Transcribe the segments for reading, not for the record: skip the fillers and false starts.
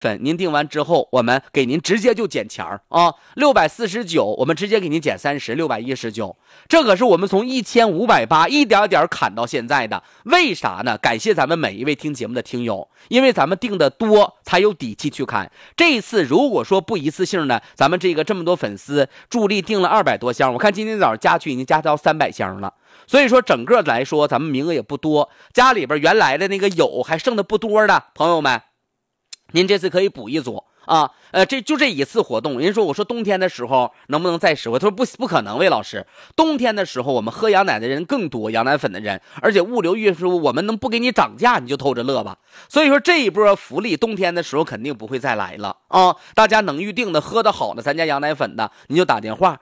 粉您订完之后，我们给您直接就减钱啊，649，我们直接给您减30，619。这可是我们从1580一点点砍到现在的，为啥呢？感谢咱们每一位听节目的听友，因为咱们订的多才有底气去砍。这一次如果说不一次性的，咱们这么多粉丝助力订了200多箱，我看今天早上加去已经加到300箱了。所以说整个来说咱们名额也不多，家里边原来的那个有还剩的不多的朋友们，您这次可以补一组啊，这一次活动。人说我说冬天的时候能不能再实惠？他说不可能，魏老师，冬天的时候我们喝羊奶的人更多，羊奶粉的人，而且物流运输我们能不给你涨价你就偷着乐吧。所以说这一波福利冬天的时候肯定不会再来了啊！大家能预定的喝的好的咱家羊奶粉的，你就打电话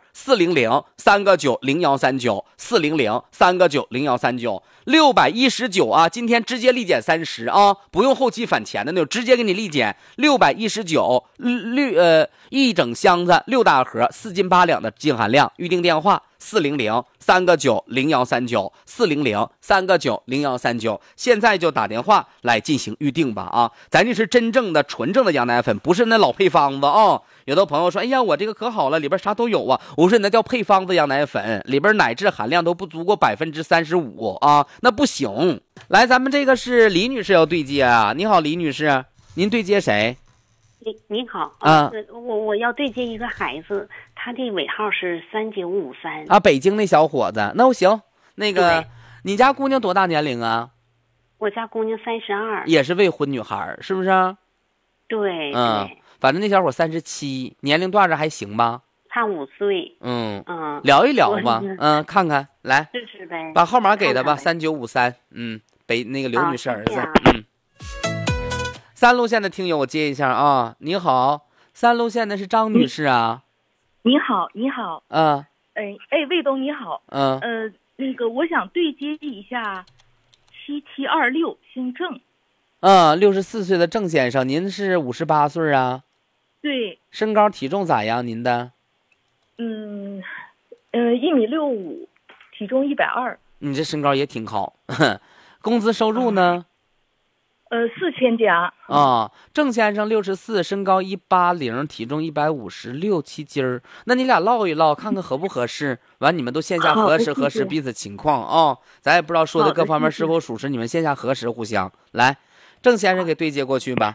400-3个9-0139，400-3个9-0139，619啊，今天直接立减30啊，不用后期返钱的那种，直接给你立减619，一整箱子6大盒4斤8两的净含量，预定电话400-3个9-0139，400-3个9-0139，现在就打电话来进行预定吧啊！咱这是真正的纯正的羊奶粉，不是那老配方子啊。有的朋友说，哎呀，我这个可好了，里边啥都有啊。我说你那叫配方子羊奶粉，里边奶质含量都不足过35%啊，那不行。来，咱们这个是李女士要对接啊。你好，李女士，您对接谁？ 你好啊， 我要对接一个孩子，他的尾号是3953 啊，北京那小伙子。那我行，那个你家姑娘多大年龄啊？ 我家姑娘32， 也是未婚女孩，是不是？ 对， 反正那小伙37，年龄段子还行吧？ 差5岁。 聊一聊吧，看看，来， 试试呗， 把号码给他吧，3953，那个刘女士儿子，3路线的听友我接一下啊，你好，3路线的是张女士啊。 你好，你好，魏东你好，那个我想对接一下7726，姓郑。 64岁的郑先生，您是58岁啊？ 对。 身高体重咋样？您的 ？1.65米，体重120。 你这身高也挺好。工资收入呢 ？4000加。 郑先生64，身高180，体重156、7斤。那你俩唠一唠，看看合不合适。完，你们都线下核实彼此情况啊。咱也不知道说的各方面是否属实，你们线下核实互相。来，郑先生给对接过去吧。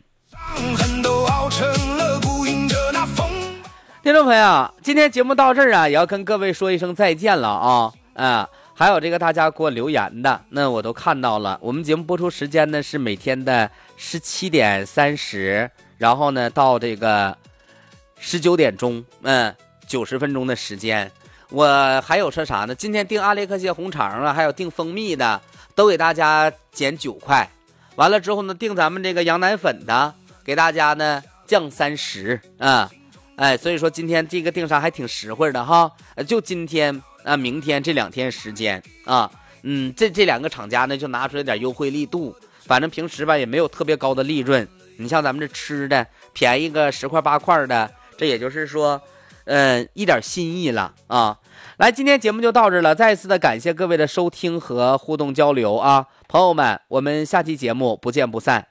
听众朋友，今天节目到这儿啊，也要跟各位说一声再见了啊。还有这个大家给我留言的，那我都看到了。我们节目播出时间呢是每天的17点30，然后呢到这个19点钟，90分钟的时间。我还有说啥呢？今天订阿列克谢红肠啊，还有订蜂蜜的，都给大家减9块。完了之后呢，订咱们这个羊奶粉的，给大家呢降30啊。所以说今天这个订上还挺实惠的哈。就今天明天这2天时间啊，这2个厂家呢就拿出来点优惠力度。反正平时吧也没有特别高的利润，你像咱们这吃的便宜个10块8块的，这也就是说一点心意了啊。来，今天节目就到这了，再一次的感谢各位的收听和互动交流啊，朋友们，我们下期节目不见不散。